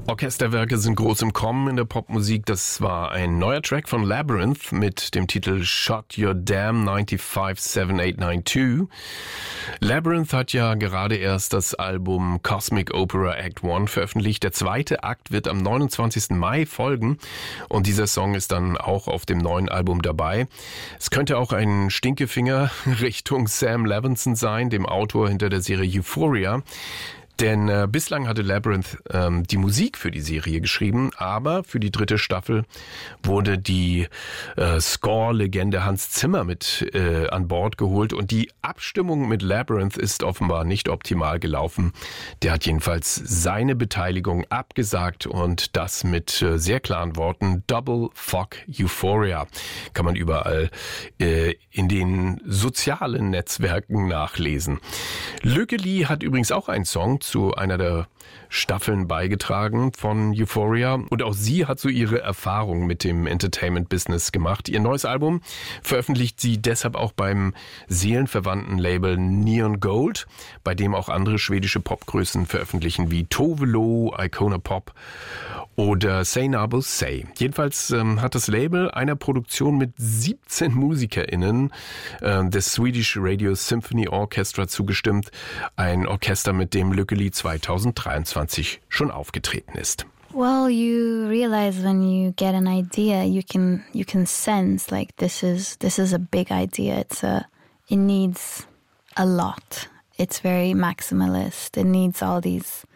Orchesterwerke sind groß im Kommen in der Popmusik. Das war ein neuer Track von Labrinth mit dem Titel Shut Your Damn 957892. Labrinth hat ja gerade erst das Album Cosmic Opera Act 1 veröffentlicht. Der zweite Akt wird am 29. Mai folgen und dieser Song ist dann auch auf dem neuen Album dabei. Es könnte auch ein Stinkefinger Richtung Sam Levinson sein, dem Autor hinter der Serie Euphoria. Denn bislang hatte Labrinth die Musik für die Serie geschrieben, aber für die 3. Staffel wurde die Score-Legende Hans Zimmer mit an Bord geholt und die Abstimmung mit Labrinth ist offenbar nicht optimal gelaufen. Der hat jedenfalls seine Beteiligung abgesagt und das mit sehr klaren Worten: Double Fuck Euphoria. Kann man überall in den sozialen Netzwerken nachlesen. Lückeli hat übrigens auch einen Song zu einer der Staffeln beigetragen von Euphoria und auch sie hat so ihre Erfahrung mit dem Entertainment-Business gemacht. Ihr neues Album veröffentlicht sie deshalb auch beim seelenverwandten Label Neon Gold, bei dem auch andere schwedische Popgrößen veröffentlichen wie Tove Lo, Icona Pop oder Say Nabo Say. Jedenfalls hat das Label einer Produktion mit 17 MusikerInnen des Swedish Radio Symphony Orchestra zugestimmt. Ein Orchester, mit dem Lückeli 2023 schon aufgetreten ist. Well, you realize when you get an idea, you can sense like this is a big idea. It needs a lot. It's very maximalist. It needs all these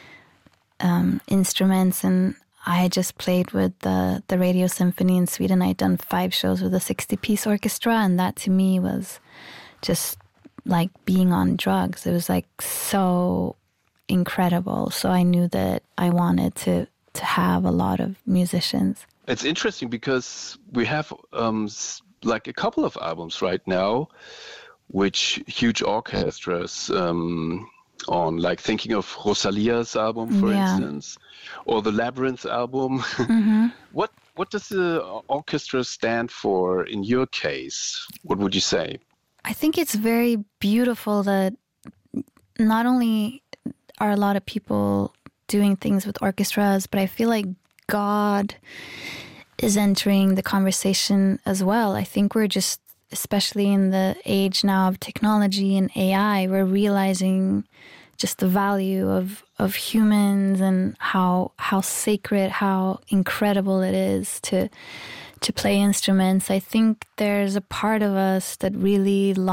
instruments, and I just played with the Radio Symphony in Sweden. I'd done 5 shows with a 60-piece orchestra, and that to me was just like being on drugs. It was like so incredible. So I knew that I wanted to have a lot of musicians. It's interesting because we have like a couple of albums right now which huge orchestras on, like thinking of Rosalia's album, for instance, or the Labrinth album. Mm-hmm. What does the orchestra stand for in your case? What would you say? I think it's very beautiful that not only are a lot of people doing things with orchestras, but I feel like God is entering the conversation as well. I think we're just, especially in the age now of technology and AI, we're realizing just the value of humans and how sacred, how incredible it is to play instruments. I think there's a part of us that really